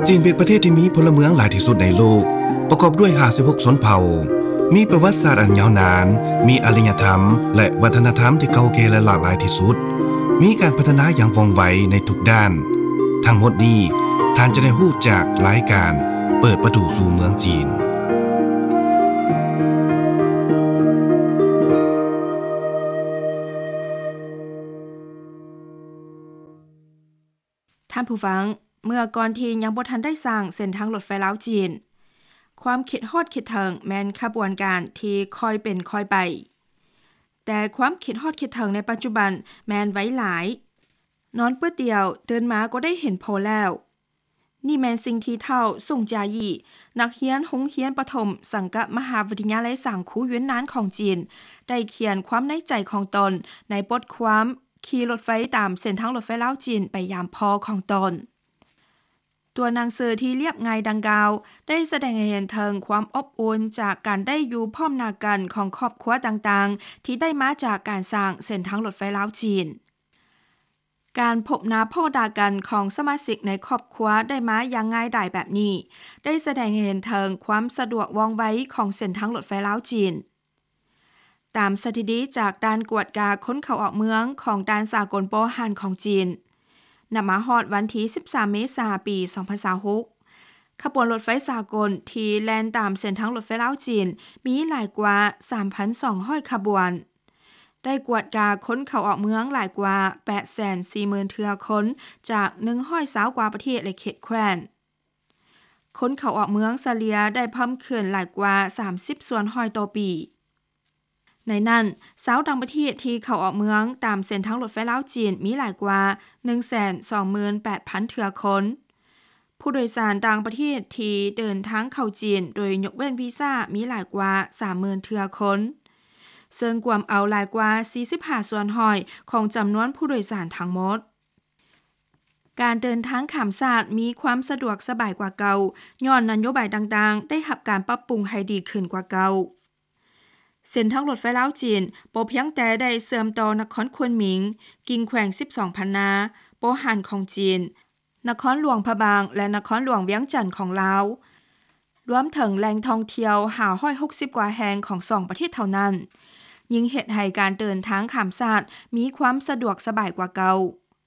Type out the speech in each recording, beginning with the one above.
จีนเป็นประเทศที่มีพลเมืองหลายที่สุดในโลกประกอบด้วย56ชนเผ่ามีประวัติศาสตร์อันยาวนานมีอารยธรรมและวัฒนธรรมที่เก่าแก่และหลากหลายที่สุดมีการพัฒนาอย่างว่องไวในทุกด้านทั้งหมดนี้ท่านจะได้รู้จากรายการเปิดประตูสู่เมืองจีนท่านผู้ฟังเมื่อก่อนที่ยังบ่ทันได้สร้างเส้นทางรถไฟลาวจีนความคิดฮอดคิดถึงแม่นขบวนการที่ค่อยเป็นค่อยไปแต่ความคิดฮอดคิดถึงในปัจจุบันแม่นไว้หลายนอนปึ๊ดเดียวตื่นมาก็ได้เห็นโพแล้วนี่แม่นสิ่งที่เฒ่าส่งจายีนักเรียนโรงเรียนประถมสังกัดมหาวิทยาลัยสางคูหยวนนานของจีนได้เขียนความในใจของตนในบทความขี่รถไฟตามเส้นทางรถไฟลาวจีนไปยามพอของตนตัวหนังสือที่เรียบง่ายดังกล่าวได้แสดงให้เห็นถึงความอบอุ่นจากการได้อยู่พร้อมหน้ากันของครอบครัวต่างๆที่ได้มาจากการสร้างเส้นทางรถไฟลาวจีนการพบหน้าพ่อดากันของสมาชิกในครอบครัวได้มาอย่างง่ายดายแบบนี้ได้แสดงให้เห็นถึงความสะดวกว่องไวของเส้นทางรถไฟลาวจีนตามสถิติจากด้านกวดกาค้นเข้าออกเมืองของด้านสากลโปฮันของจีนนำมาฮอดวันที่13เมษายนปี2026ขบวนรถไฟสากลที่แล่นตามเส้นทางรถไฟลาวจีนมีหลายกว่า 3,200 ขบวนได้กวดกาค้นเข้าออกเมืองหลายกว่า 840,000 เทื่อคนจาก120กว่าประเทศและเขตแคว้นค้นเข้าออกเมืองเฉลี่ยได้เพิ่มขึ้นหลายกว่า30ส่วนร้อยต่อปีในนั้นชาวต่างประเทศที่เข้าออกเมืองตามเส้นทางรถไฟลาวจีนมีหลายกว่า 128,000 เทื่อคนผู้โดยสารต่างประเทศที่เดินทางเข้าจีนโดยยกเว้นวีซ่ามีหลายกว่า 30,000 เทื่อคนซึ่งรวมเอาหลายกว่า45ส่วนร้อยของจำนวนผู้โดยสารทั้งหมดการเดินทางข้ามชาติมีความสะดวกสบายกว่าเก่าย้อนนโยบายต่างๆได้รับการปรับปรุงให้ดีขึ้นกว่าเก่าเส้นทางรถไฟลาวจีนบ่เพียงแต่ได้เชื่อมต่อนครควนหมิงกิ่งแขวง12 พันนาโปฮั่นของจีนนครหลวงพะบางและนครหลวงเวียงจันทน์ของลาวรวมถึงแหล่งท่องเที่ยว560กว่าแห่งของ2ประเทศเท่านั้นยิ่งเฮ็ดให้การเดินทางข้ามชาติมีความสะดวกสบายกว่าเก่า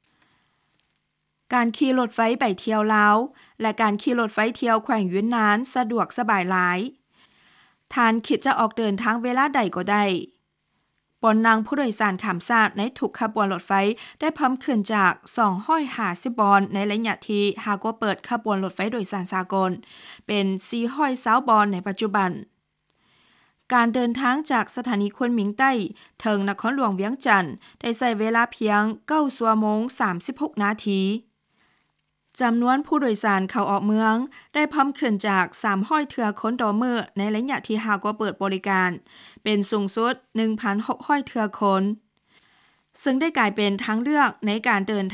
การขี่รถไฟไปเที่ยวลาวและการขี่รถไฟเที่ยวแขวงหยวนนานสะดวกสบายหลายท่านคิดจะออกเดินทางเวลาใดก็ได้บนนั่งผู้โดยสารข้ามชาติในทุกขบวนรถไฟได้เพิ่มขึ้นจาก250บอนในระยะที่หากว่าเปิดขบวนรถไฟโดยสารสากลเป็น420บอนในปัจจุบันการเดินทางจากสถานีควนหมิงใต้ถึงนครหลวงเวียงจันทน์ได้ใช้เวลาเพียง9ชั่วโมง36นาทีจำนวนผู้โดยสารเข้าออกเมืองได้เพิ่มขึ้นจาก300เทื่อคนต่อมื้อในระยะที่หากว่าเปิดบริการเป็นสูงสุด 1,600 เทื่อคนซึ่งได้กลายเป็นทางเลือกในการเดิน